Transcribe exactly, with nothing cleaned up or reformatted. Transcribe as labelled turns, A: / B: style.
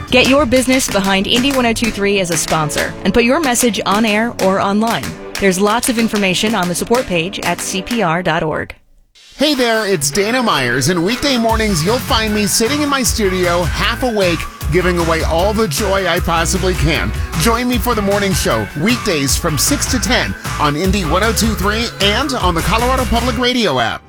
A: Get your business behind Indy ten twenty-three as a sponsor and put your message on air or online. There's lots of information on the support page at C P R dot org.
B: Hey there, it's Dana Myers, and weekday mornings you'll find me sitting in my studio, half awake, giving away all the joy I possibly can. Join me for the morning show, weekdays from six to ten on Indy ten twenty-three and on the Colorado Public Radio app.